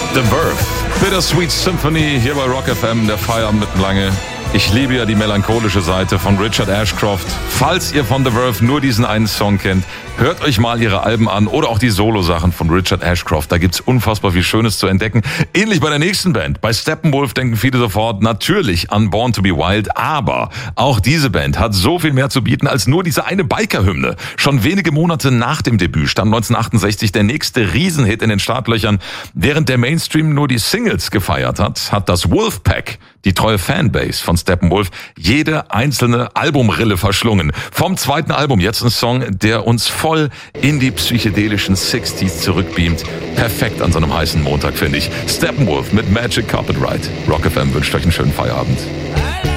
The Verve, Bittersweet Symphony hier bei Rock FM, der Feierabend mitten lange. Ich liebe ja die melancholische Seite von Richard Ashcroft. Falls ihr von The Verve nur diesen einen Song kennt, hört euch mal ihre Alben an oder auch die Solo-Sachen von Richard Ashcroft. Da gibt's unfassbar viel Schönes zu entdecken. Ähnlich bei der nächsten Band. Bei Steppenwolf denken viele sofort natürlich an Born to be Wild. Aber auch diese Band hat so viel mehr zu bieten als nur diese eine Biker-Hymne. Schon wenige Monate nach dem Debüt stand 1968 der nächste Riesenhit in den Startlöchern. Während der Mainstream nur die Singles gefeiert hat, hat das Wolfpack, die treue Fanbase von Steppenwolf, jede einzelne Albumrille verschlungen. Vom zweiten Album jetzt ein Song, der uns voll in die psychedelischen 60s zurückbeamt. Perfekt an so einem heißen Montag, finde ich. Steppenwolf mit Magic Carpet Ride. Rock FM wünscht euch einen schönen Feierabend.